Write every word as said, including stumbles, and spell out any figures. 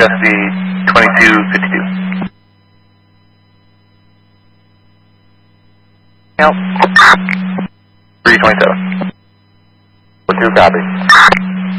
custody twenty-two fifty-two. Help. three twenty-seven. One two copy.